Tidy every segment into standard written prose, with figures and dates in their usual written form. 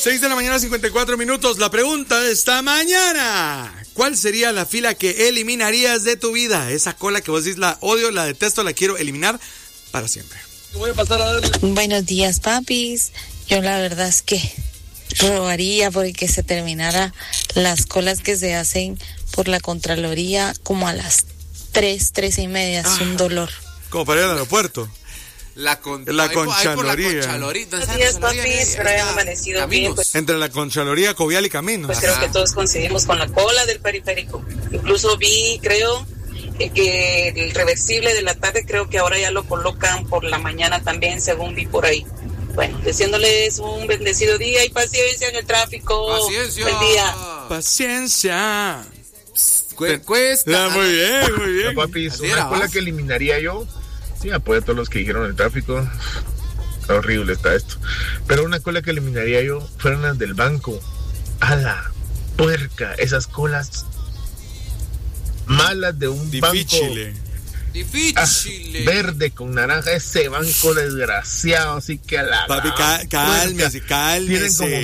6 de la mañana, 54 minutos. La pregunta de esta mañana: ¿cuál sería la fila que eliminarías de tu vida? Esa cola que vos decís, la odio, la detesto, la quiero eliminar para siempre. Voy a pasar a darle. Buenos días, papis. Yo la verdad es que rogaría porque se terminara las colas que se hacen por la Contraloría como a las 3:30. Es un dolor. Como para ir al aeropuerto. La Conchaloría. Buenos días, papi. Espero hayan amanecido bien. Pues, entre la Conchaloría, Covial y Caminos. pues creo que todos coincidimos con la cola del periférico. Incluso vi, creo, que el reversible de la tarde, creo que ahora ya lo colocan por la mañana también, según vi por ahí. Bueno, deseándoles un bendecido día y paciencia en el tráfico. Paciencia. Buen día. Paciencia. Cuesta. Muy bien, muy bien. Papis, una cola que eliminaría yo. Sí, apoyo a todos los que dijeron el tráfico. Horrible está esto. Pero una cola que eliminaría yo fueron las del banco. A la puerca. Esas colas malas de un Difícil. Difícil. verde con naranja. Ese banco desgraciado. Así que a la Papi, cálmese. Tienen como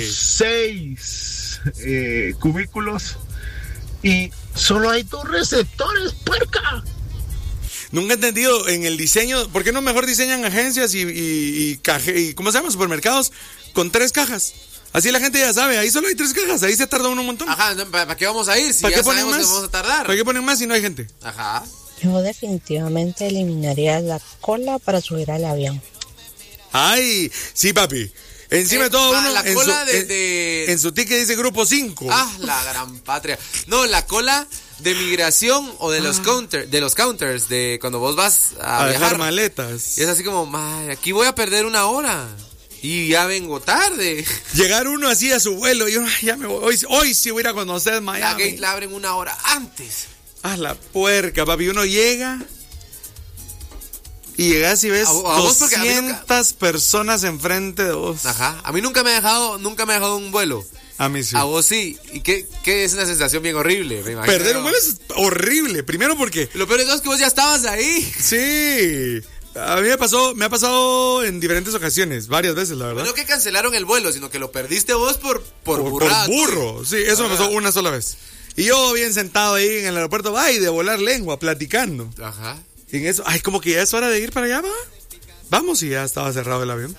6 cubículos. Y solo hay 2 receptores, puerca. Nunca he entendido en el diseño, ¿por qué no mejor diseñan agencias y ¿cómo se llama? Supermercados con 3 cajas? Así la gente ya sabe, ahí solo hay 3 cajas, ahí se tarda uno un montón. Ajá, ¿para qué vamos a ir? Si ¿Para ya qué ponen sabemos más? que vamos a tardar. ¿Para qué ponen más si no hay gente? Ajá. Yo definitivamente eliminaría la cola para subir al avión. Ay, sí, papi. Encima de todo uno la en, cola su, en su ticket dice grupo 5. Ah, la gran patria. No, la cola de migración o de los counters de cuando vos vas a viajar. Dejar maletas. Y es así como, aquí voy a perder 1 hora y ya vengo tarde. Llegar uno así a su vuelo, yo ya me voy. Hoy sí voy a ir a conocer Miami. La gate la abren 1 hora antes. Ah, la puerca, papi. Uno llega y llegas y ves 200 personas enfrente de vos. Ajá. A mí nunca me ha dejado un vuelo. A mí sí. A vos sí. Y que es una sensación bien horrible, me imagino. Perder un vuelo es horrible. Primero porque... Lo peor de todo es que vos ya estabas ahí. Sí. A mí me ha pasado en diferentes ocasiones, varias veces, la verdad. No que cancelaron el vuelo, sino que lo perdiste vos por burrada. Por burro. Sí, eso me pasó una sola vez. Y yo bien sentado ahí en el aeropuerto, de volar lengua, platicando. Ajá. Y en eso, como que ya es hora de ir para allá, ¿va? Vamos, y ya estaba cerrado el avión.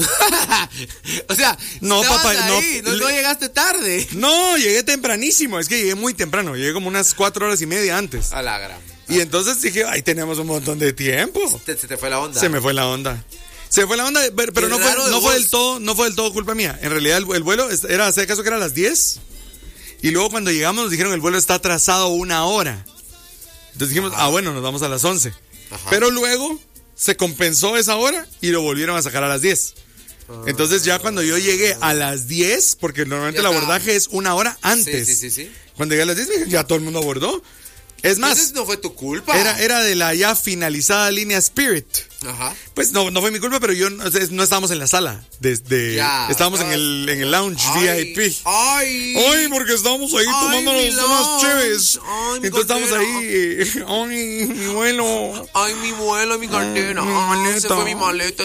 O sea, no, papá, ahí, no llegaste tarde. No, llegué tempranísimo. Es que llegué muy temprano. Llegué como unas 4 horas y media antes. A la gran. Y entonces dije, ahí tenemos un montón de tiempo. Se te fue la onda. Se me fue la onda. Pero no fue del todo culpa mía. En realidad el vuelo era, hace caso que era a las 10. Y luego cuando llegamos nos dijeron el vuelo está atrasado 1 hora. Entonces dijimos, bueno, nos vamos a las 11. Ajá. Pero luego se compensó esa hora y lo volvieron a sacar a las 10. Entonces ya cuando yo llegué a las 10, porque normalmente el abordaje es 1 hora antes. Sí. Cuando llegué a las 10, ya todo el mundo abordó. Es más, entonces no fue tu culpa. Era de la ya finalizada línea Spirit. Ajá. Pues no fue mi culpa, pero no estábamos en la sala. Estábamos en el lounge VIP. Ay, porque estábamos ahí tomándonos unas chéves. Entonces estábamos ahí. Ay, mi vuelo. Ay, mi vuelo, mi cartera. Ay, se fue mi maleta.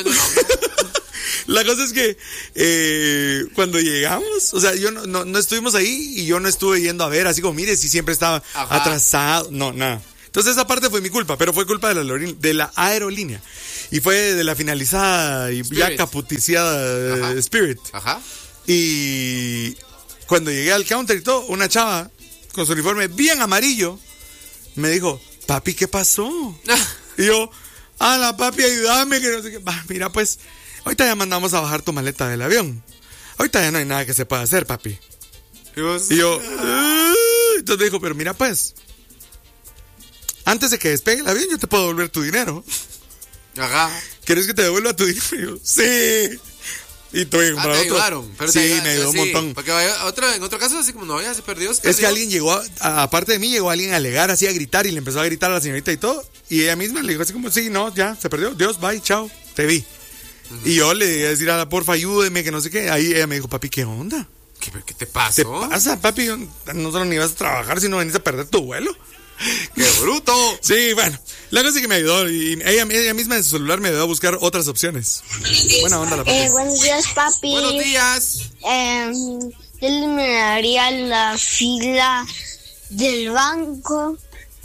La cosa es que cuando llegamos, o sea, yo no estuvimos ahí y yo no estuve yendo a ver, así como, mire, si siempre estaba atrasado. No, nada. Entonces esa parte fue mi culpa, pero fue culpa de la aerolínea. Y fue de la finalizada y ya caputiciada Spirit. Ajá. Y cuando llegué al counter y todo, una chava con su uniforme bien amarillo me dijo, papi, ¿qué pasó? Y yo, la papi, ayúdame, que no sé qué. Mira, pues, ahorita ya mandamos a bajar tu maleta del avión. Ahorita ya no hay nada que se pueda hacer, papi. Y yo, entonces me dijo, pero mira, pues, antes de que despegue el avión, yo te puedo devolver tu dinero. Ajá. ¿Quieres que te devuelva tu dinero? Y yo, sí. Y tuve que comprar te otro. Ayudaron, pero sí, me ayudó un montón. Porque en otro caso, así como no, ya se perdió. Es que alguien llegó, aparte de mí, llegó alguien a alegar, así a gritar, y le empezó a gritar a la señorita y todo. Y ella misma le dijo así como, sí, no, ya, se perdió. Dios, bye, chao, te vi. Y yo le dije a decir a la porfa, ayúdeme, que no sé qué. Ahí ella me dijo, papi, ¿qué onda? ¿Qué te pasa? ¿Qué pasa, papi? No solo ni vas a trabajar, sino venís a perder tu vuelo. ¡Qué bruto! Sí, bueno, la cosa es que me ayudó y ella misma en su celular me ayudó a buscar otras opciones. Buena onda la papi. Buenos días, papi. Buenos días. Yo eliminaría la fila del banco.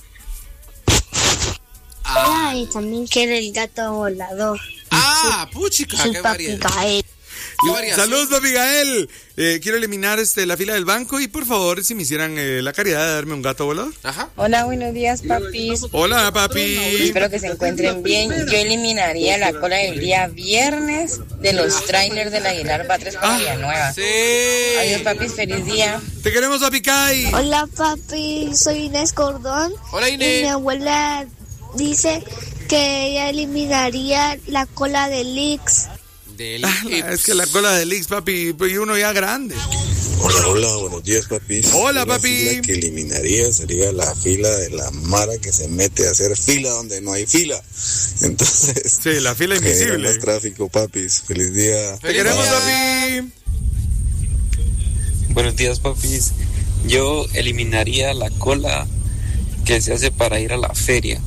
Y también quiero el gato volador. Puchica, Soy qué papi variedad. Gael. Saludos, papi Gael. Quiero eliminar la fila del banco y por favor, si me hicieran la caridad de darme un gato volador. Ajá. Hola, buenos días, papis. Hola, papi. Espero que se encuentren bien. Yo eliminaría la cola del día viernes de los trailers del Aguilar Batres para Villanueva. Sí. Adiós, papis, feliz día. Te queremos, papi Kai. Hola, papi. Soy Inés Cordón. Hola, Y Inés. mi abuela dice que ella eliminaría la cola de Lix. Es que la cola de Lix, papi, y uno ya grande. Hola, buenos días, papi. Hola, La papi. fila que eliminaría sería la fila de la mara que se mete a hacer fila donde no hay fila. Entonces, sí, la fila invisible. Más tráfico, papis. Feliz día. Te queremos, papi. Buenos días, papis. Yo eliminaría la cola que se hace para ir a la feria.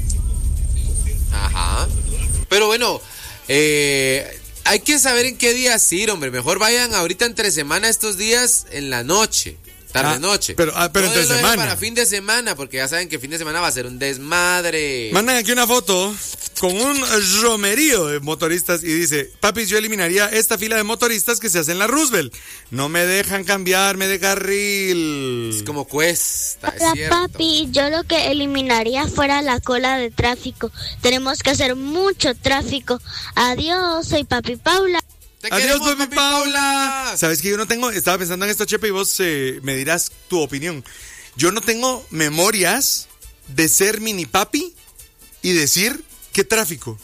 Ajá. Pero bueno, hay que saber en qué días ir, hombre. Mejor vayan ahorita entre semana estos días en la noche. Tarde-noche. Pero no entre semana. Para fin de semana, porque ya saben que fin de semana va a ser un desmadre. Mandan aquí una foto con un romerío de motoristas y dice: papis, yo eliminaría esta fila de motoristas que se hace en la Roosevelt. No me dejan cambiarme de carril. Es como cuesta, es Hola, cierto. papi. Yo lo que eliminaría fuera la cola de tráfico. Tenemos que hacer mucho tráfico. Adiós, soy papi Paula. Adiós, papi Paula. Sabes que yo no tengo, estaba pensando en esto, Chepe, y vos me dirás tu opinión. Yo no tengo memorias de ser mini papi y decir qué tráfico.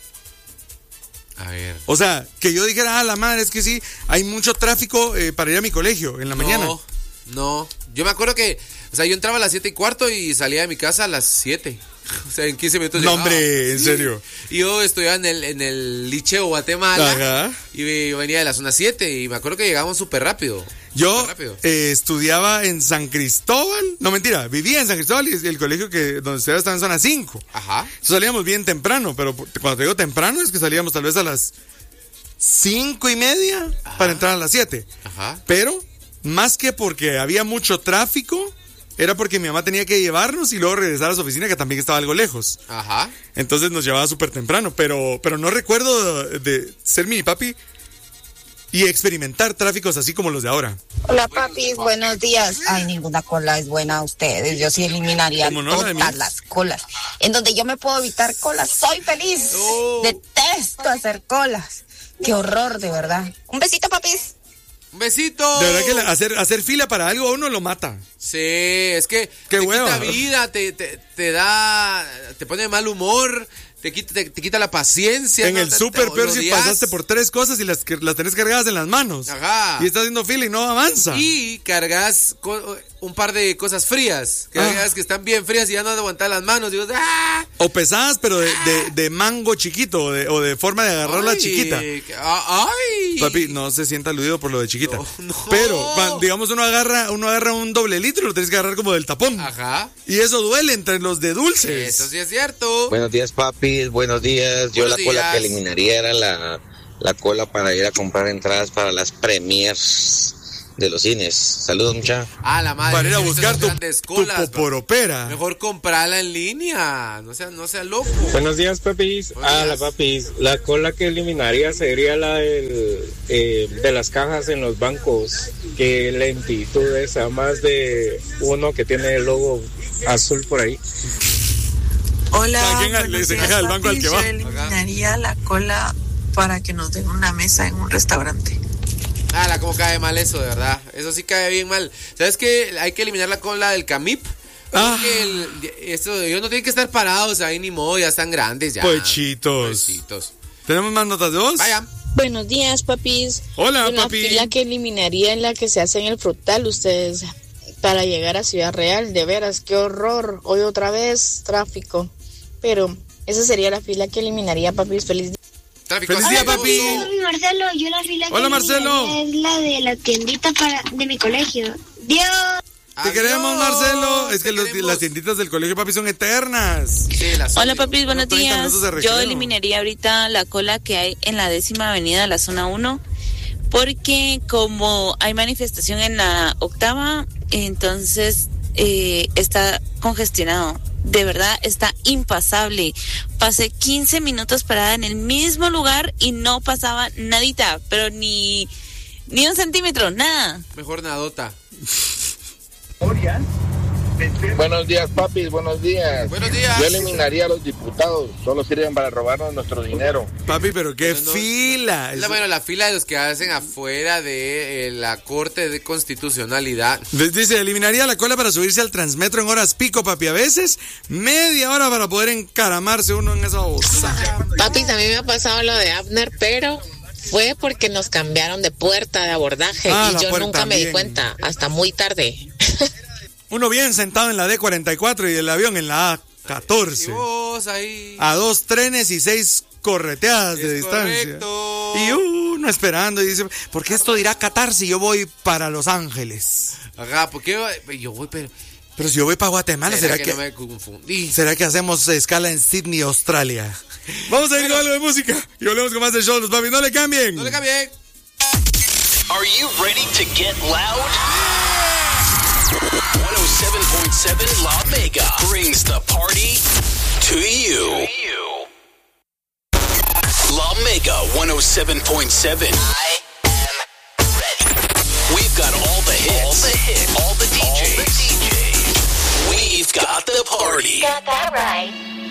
A ver. O sea, que yo dijera, la madre, es que sí, hay mucho tráfico para ir a mi colegio en la mañana. No. Yo me acuerdo que, o sea, yo entraba a las 7:15 y salía de mi casa a las 7. O sea, en 15 minutos llegaba. No, hombre, en serio. Y yo estudiaba en el Liceo Guatemala. Ajá. Y yo venía de la zona 7 y me acuerdo que llegábamos súper rápido. Yo estudiaba en San Cristóbal. No, mentira, vivía en San Cristóbal y el colegio donde estudiaba estaba en zona 5. Ajá. Entonces salíamos bien temprano, pero cuando te digo temprano es que salíamos tal vez a las 5:30 para entrar a las 7. Ajá. Pero, más que porque había mucho tráfico, era porque mi mamá tenía que llevarnos y luego regresar a su oficina, que también estaba algo lejos. Ajá. Entonces nos llevaba súper temprano, pero no recuerdo de ser mini papi y experimentar tráficos así como los de ahora. Hola, papis, buenos días. Ay, ninguna cola es buena a ustedes. Yo sí eliminaría todas las colas. En donde yo me puedo evitar colas, soy feliz. Detesto hacer colas. Qué horror, de verdad. Un besito, papis. Un besito. De verdad que hacer fila para algo a uno lo mata. Sí, es que qué te hueva. Quita vida, te pone de mal humor, te quita la paciencia. En el súper peor si pasaste por 3 cosas y las tenés cargadas en las manos. Ajá. Y estás haciendo fila y no avanza. Y cargas un par de cosas frías, que están bien frías y ya no aguantas las manos. Digo, ¡ah! O pesadas, pero de mango chiquito o de forma de agarrarla chiquita. ¡Ay! Papi, no se sienta aludido por lo de chiquita. No. Pero, digamos, uno agarra un doble litro y lo tienes que agarrar como del tapón. Ajá. Y eso duele entre los de dulces. Eso sí es cierto. Buenos días, papis. Buenos días. Yo Buenos la cola días. que eliminaría era la cola para ir a comprar entradas para las premiers de los cines. Saludos, mucha. La madre. Para ir a buscar tu poporopera. Mejor comprarla en línea. No sea loco. Buenos días, papis. La papis. La cola que eliminaría sería la de las cajas en los bancos. Qué lentitud esa. Más de uno que tiene el logo azul por ahí. Hola, se queja del banco al que va. Yo eliminaría la cola para que nos den una mesa en un restaurante. Cómo cae mal eso, de verdad. Eso sí cae bien mal. ¿Sabes qué? Hay que eliminar la cola del Camip. Porque ellos no tienen que estar parados ahí ni modo, ya están grandes ya. Pochitos. ¿Tenemos más notas de voz? Vaya. Buenos días, papis. Hola, Una papi. fila que eliminaría en la que se hace en el Frutal ustedes para llegar a Ciudad Real. De veras, qué horror. Hoy otra vez tráfico. Pero esa sería la fila que eliminaría, papis. Feliz día. Feliz día, papi. Soy Marcelo. Yo la fila Hola, que Marcelo. eliminaría es la de la tiendita de mi colegio. Dios. Te queremos, Marcelo. Es que las tienditas del colegio, papi, son eternas. Sí, hola, papi, buenos días. Yo eliminaría ahorita la cola que hay en la 10ª avenida, la zona 1, porque como hay manifestación en la 8ª, entonces está congestionado. De verdad, está impasable. Pasé 15 minutos parada en el mismo lugar y no pasaba nadita, pero ni un centímetro, nada. Mejor nadota. Buenos días, papis, buenos días. Buenos días. Yo eliminaría a los diputados, solo sirven para robarnos nuestro dinero. Papi, pero qué fila. Bueno, la fila de los que hacen afuera de la Corte de Constitucionalidad. Dice, eliminaría la cola para subirse al Transmetro en horas pico, papi. A veces media hora para poder encaramarse uno en esa bolsa. Papi, a mí me ha pasado lo de Abner, pero fue porque nos cambiaron de puerta de abordaje y yo nunca me di cuenta, hasta muy tarde. Uno bien sentado en la D44 y el avión en la A14. Y vos ahí. A 2 trenes y 6 correteadas de distancia. Correcto. Y uno esperando y dice, ¿por qué esto dirá Qatar si yo voy para Los Ángeles? Ajá, porque yo voy, pero si yo voy para Guatemala, ¿será que no me confundí? ¿Será que hacemos escala en Sydney, Australia? Vamos a ir con algo de música y volvemos con más de show, los papi. No le cambien. No le cambien. Are you ready to get loud? 107.7 La Mega brings the party to you. La Mega 107.7. I am ready. We've got all the hits, all the DJs. We've got the party. Got that right.